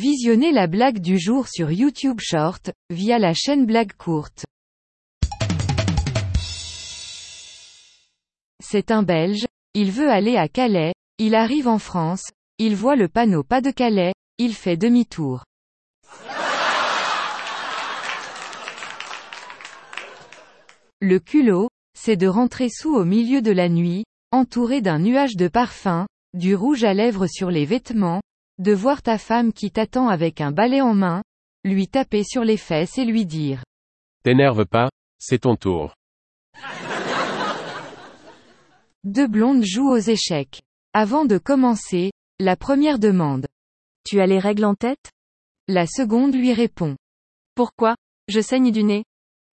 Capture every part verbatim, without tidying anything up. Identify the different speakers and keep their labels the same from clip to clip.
Speaker 1: Visionnez la blague du jour sur YouTube Short, via la chaîne Blague Courte. C'est un Belge, il veut aller à Calais, il arrive en France, il voit le panneau pas de Calais, il fait demi-tour. Le culot, c'est de rentrer sous au milieu de la nuit, entouré d'un nuage de parfum, du rouge à lèvres sur les vêtements, de voir ta femme qui t'attend avec un balai en main, lui taper sur les fesses et lui dire «
Speaker 2: T'énerve pas, c'est ton tour ».
Speaker 1: Deux blondes jouent aux échecs. Avant de commencer, la première demande « Tu as les règles en tête ?» La seconde lui répond « Pourquoi ? Je saigne du nez ?»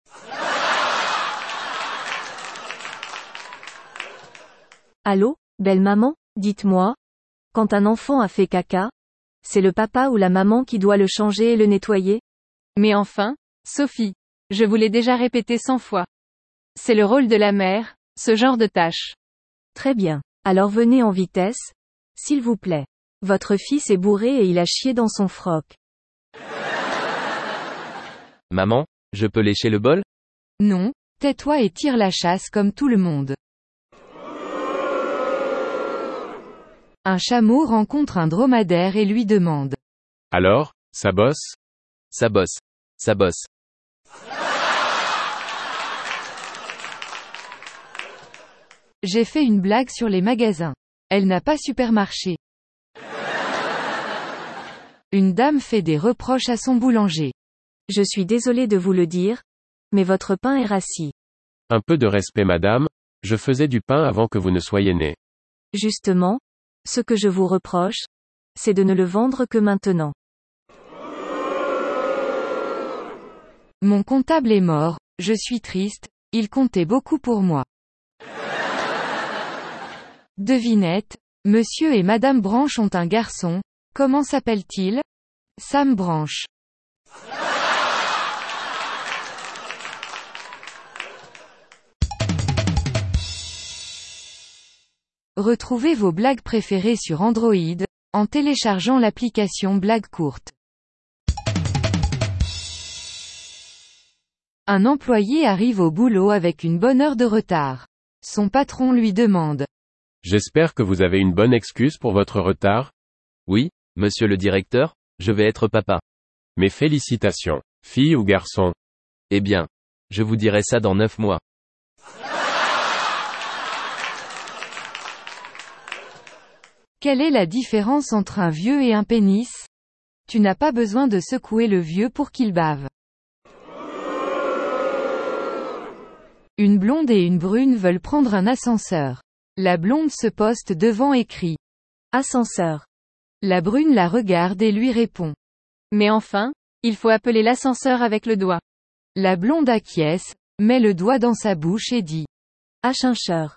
Speaker 3: Allô, belle maman, dites-moi. Quand un enfant a fait caca, c'est le papa ou la maman qui doit le changer et le nettoyer?
Speaker 4: Mais enfin, Sophie, je vous l'ai déjà répété cent fois. C'est le rôle de la mère, ce genre de tâche.
Speaker 3: Très bien. Alors venez en vitesse, s'il vous plaît. Votre fils est bourré et il a chié dans son froc.
Speaker 5: Maman, je peux lécher le bol?
Speaker 1: Non, tais-toi et tire la chasse comme tout le monde. Un chameau rencontre un dromadaire et lui demande.
Speaker 2: Alors, ça bosse?
Speaker 5: Ça bosse. Ça bosse.
Speaker 1: J'ai fait une blague sur les magasins. Elle n'a pas super marché. Une dame fait des reproches à son boulanger.
Speaker 3: Je suis désolée de vous le dire, mais votre pain est rassis.
Speaker 2: Un peu de respect madame, je faisais du pain avant que vous ne soyez née.
Speaker 3: Justement, ce que je vous reproche, c'est de ne le vendre que maintenant.
Speaker 1: Mon comptable est mort, je suis triste, il comptait beaucoup pour moi. Devinette, monsieur et madame Branche ont un garçon, comment s'appelle-t-il? Sam Branche. Retrouvez vos blagues préférées sur Android, en téléchargeant l'application Blague Courte. Un employé arrive au boulot avec une bonne heure de retard. Son patron lui demande.
Speaker 2: J'espère que vous avez une bonne excuse pour votre retard?
Speaker 5: Oui, monsieur le directeur, je vais être papa.
Speaker 2: Mes félicitations, fille ou garçon?
Speaker 5: Eh bien, je vous dirai ça dans neuf mois.
Speaker 1: Quelle est la différence entre un vieux et un pénis? Tu n'as pas besoin de secouer le vieux pour qu'il bave. Une blonde et une brune veulent prendre un ascenseur. La blonde se poste devant et crie.
Speaker 3: Ascenseur.
Speaker 1: La brune la regarde et lui répond.
Speaker 4: Mais enfin, il faut appeler l'ascenseur avec le doigt.
Speaker 1: La blonde acquiesce, met le doigt dans sa bouche et dit.
Speaker 3: Ascenseur.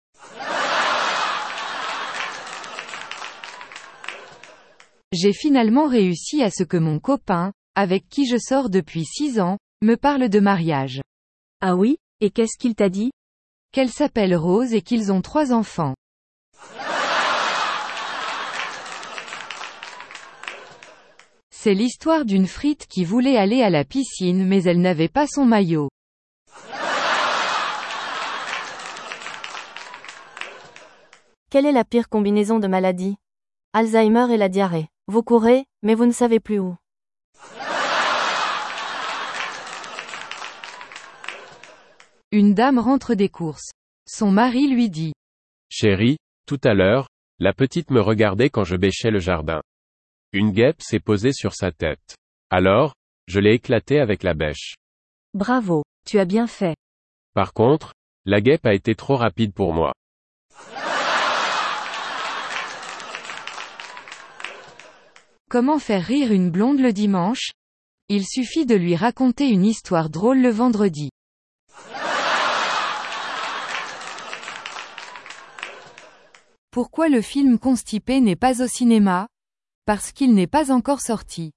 Speaker 1: J'ai finalement réussi à ce que mon copain, avec qui je sors depuis six ans, me parle de mariage.
Speaker 3: Ah oui, et qu'est-ce qu'il t'a dit?
Speaker 1: Qu'elle s'appelle Rose et qu'ils ont trois enfants. C'est l'histoire d'une frite qui voulait aller à la piscine mais elle n'avait pas son maillot.
Speaker 3: Quelle est la pire combinaison de maladies? Alzheimer et la diarrhée. Vous courez, mais vous ne savez plus où.
Speaker 1: Une dame rentre des courses. Son mari lui dit.
Speaker 2: Chérie, tout à l'heure, la petite me regardait quand je bêchais le jardin. Une guêpe s'est posée sur sa tête. Alors, je l'ai éclatée avec la bêche.
Speaker 3: Bravo, tu as bien fait.
Speaker 2: Par contre, la guêpe a été trop rapide pour moi.
Speaker 1: Comment faire rire une blonde le dimanche? Il suffit de lui raconter une histoire drôle le vendredi. Pourquoi le film Constipé n'est pas au cinéma? Parce qu'il n'est pas encore sorti.